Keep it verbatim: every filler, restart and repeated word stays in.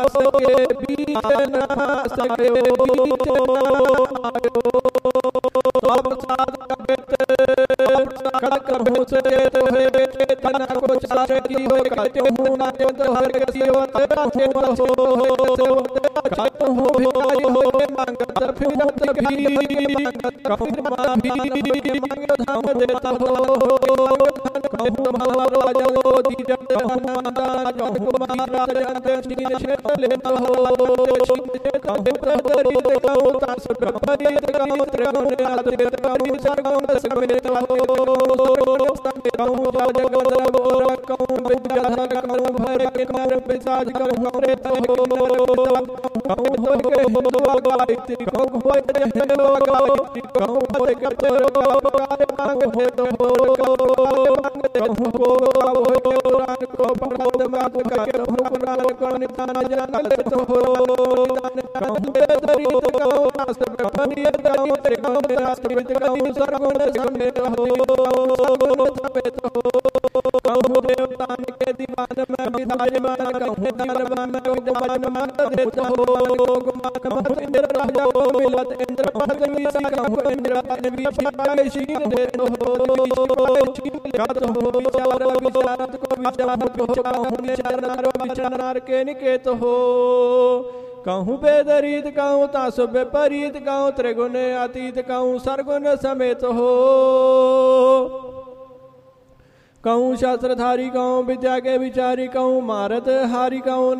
सके बीच न सके बीच तो प्रसाद कबित खड़क हो सके तो है चेतन को चाहे की हो कहते हूँ ना तो हर के सेवत हो हो सेवत कहते हूँ भिखारी हो मांगत फिर भी मांगत कहूँ भी मांगत धाम देता हो कहूँ भलो जलो दीजत कहूँ माता कहूँ माता जानते सीने से लेता हो कहूँ प्रदरी कहूँ तास प्रभरी कहूँ त्रिगुण आदि कहूँ सर्वं समेता हो कहूँ जगत कहूँ विद्या कहूँ भर के कहूँ पिशाच कहूँ प्रेत हो कहूँ हो के हो गायत्री कहूँ हो के हो गायत्री कहूँ भर करते हो कार्य मांग हो तो हो कहूँ को हो पुराण को प्रबोध मात करके कहूँ पुराण को नितान जान तो हो कहूँ बेदरी कहूँ नास कहूँ कहूँ कहूँ राष्ट्रविद कहूँ सर्वगुण समेत हो समेत हो कहूँ देवतान के दीवान में विधायमान कहूँ दीवान में जवान मान देता हो लोग मान इंद्र हो मिलत इंद्र पदवी सा कहूँ इंद्र पदवी पाए शील देते हो शील हो विचार विचारत को विचार को कहूँ विचारनार विचारनार के निकेत हो कहूँ वेदरीत कहूँ तासु विपरीत कहूँ त्रिगुण अतीत कहूँ सर्गुण समेत हो कहूँ शास्त्रधारी कहूँ विद्या के विचारी कहूँ मारत हारी कहूँ